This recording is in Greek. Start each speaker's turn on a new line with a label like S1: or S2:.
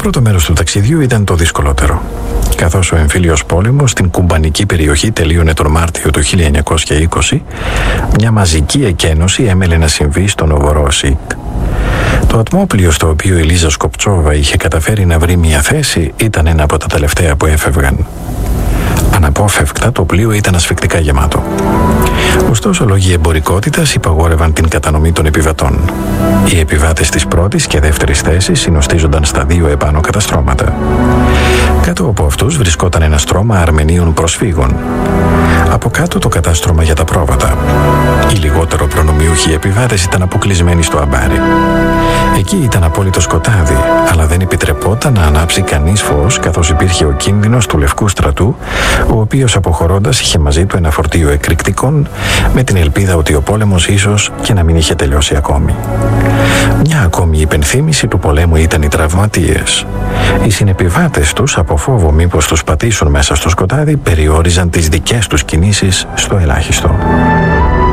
S1: πρώτο μέρος του ταξιδιού ήταν το δυσκολότερο. Καθώς ο εμφύλιος πόλεμος στην κουμπανική περιοχή τελείωνε τον Μάρτιο του 1920, μια μαζική εκένωση έμελε να συμβεί στο Νοβορόσικ. Το ατμόπλιο στο οποίο η Λίζα Σκοπτσόβα είχε καταφέρει να βρει μια θέση ήταν ένα από τα τελευταία που έφευγαν. Αναπόφευκτα το πλοίο ήταν ασφυκτικά γεμάτο. Ωστόσο, λόγοι εμπορικότητας υπαγόρευαν την κατανομή των επιβατών. Οι επιβάτες της πρώτης και δεύτερης θέσης συνοστίζονταν στα δύο επάνω καταστρώματα. Κάτω από αυτούς βρισκόταν ένα στρώμα Αρμενίων προσφύγων. Από κάτω το κατάστρωμα για τα πρόβατα. Οι λιγότερο προνομιούχοι επιβάτες ήταν αποκλεισμένοι στο αμπάρι. Εκεί ήταν απόλυτο σκοτάδι, αλλά δεν επιτρεπόταν να ανάψει κανείς φως, καθώς υπήρχε ο κίνδυνος του Λευκού Στρατού, ο οποίος αποχωρώντας είχε μαζί του ένα φορτίο εκρηκτικών, με την ελπίδα ότι ο πόλεμος ίσως και να μην είχε τελειώσει ακόμη. Μια ακόμη υπενθύμηση του πολέμου ήταν οι τραυματίες. Οι συνεπιβάτες τους, από φόβο μήπως τους πατήσουν μέσα στο σκοτάδι, περιόριζαν τις δικές τους κινήσεις στο ελάχιστο.